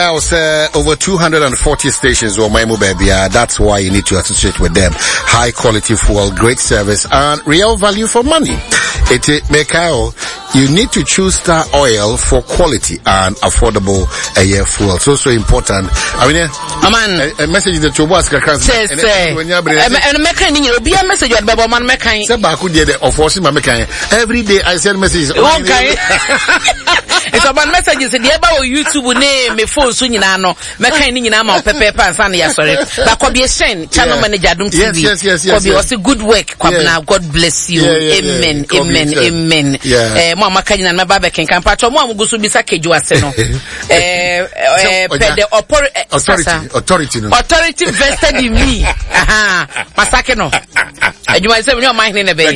Mekao say over 240 stations or my baby. That's why you need to associate with them. High quality fuel, great service, and real value for money. Mekao, you need to choose Star Oil for quality and affordable fuel. It's also important. I mean, a message that you was say and mechanic will be a message at Babaman mechanic. Every day I send messages. Okay. It's about messages in the about YouTube name me phone soon in ano mechanic in Ama Pepe Pansania, sorry. That could be a shame. Channel manager don't TV. Yes. Also good work. God bless you. Amen. Mama Kanya and my Baba can come patch. Mama goes to be Sakeju Aseno. Authority vested in me. Masakeno. And you might say, your mind in a bay.